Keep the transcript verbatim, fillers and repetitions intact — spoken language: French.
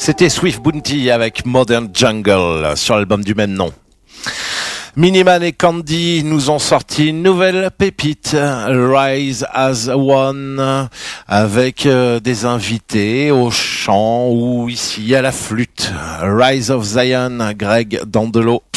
C'était Swift Bounty avec Modern Jungle sur l'album du même nom. Miniman et Candy nous ont sorti une nouvelle pépite, Rise as One, avec euh, des invités au chant ou ici à la flûte. Rise of Zion, Greg Dandelo